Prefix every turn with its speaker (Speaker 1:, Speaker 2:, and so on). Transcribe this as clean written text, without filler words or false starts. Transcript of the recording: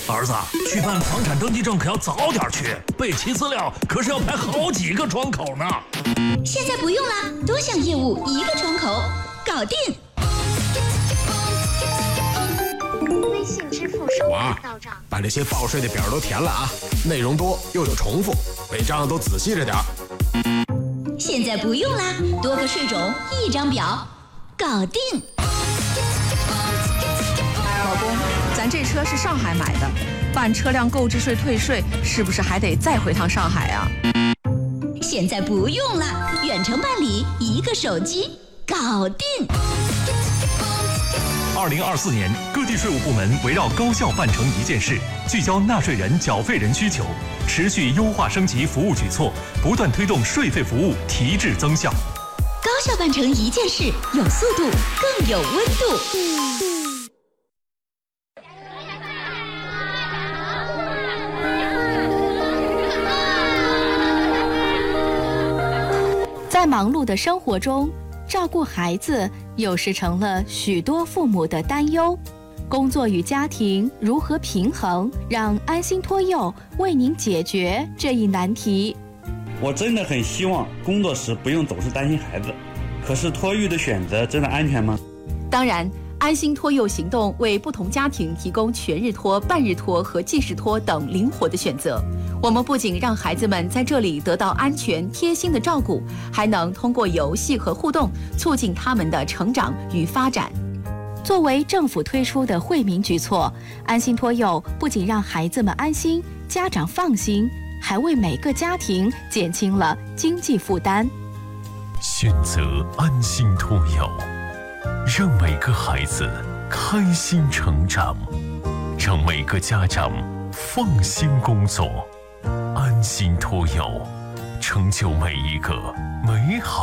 Speaker 1: 儿子，去办房产登记证可要早点去，备齐资料可是要排好几个窗口呢。
Speaker 2: 现在不用啦，多项业务一个窗口，搞定。
Speaker 3: 微信支付收款到账。
Speaker 4: 把这些报税的表都填了啊，内容多又有重复，违章都仔细着点。
Speaker 2: 现在不用啦，多个税种一张表，搞定。
Speaker 5: 老公，咱这车是上海买的，办车辆购置税退税是不是还得再回趟上海啊？
Speaker 2: 现在不用啦，远程办理，一个手机，搞定。
Speaker 6: 2024年，各地税务部门围绕高效办成一件事，聚焦纳税人、缴费人需求，持续优化升级服务举措，不断推动税费服务提质增效。
Speaker 2: 高效办成一件事，有速度，更有温度。
Speaker 7: 在忙碌的生活中，照顾孩子有时成了许多父母的担忧。工作与家庭如何平衡？让安心托幼为您解决这一难题。
Speaker 8: 我真的很希望工作时不用总是担心孩子，可是托育的选择真的安全吗？
Speaker 5: 当然，安心托幼行动为不同家庭提供全日托、半日托和即时托等灵活的选择。我们不仅让孩子们在这里得到安全贴心的照顾，还能通过游戏和互动促进他们的成长与发展。
Speaker 7: 作为政府推出的惠民举措，安心托幼不仅让孩子们安心，家长放心，还为每个家庭减轻了经济负担。
Speaker 9: 选择安心托幼，让每个孩子开心成长，让每个家长放心工作。安心托幼，成就每一个美好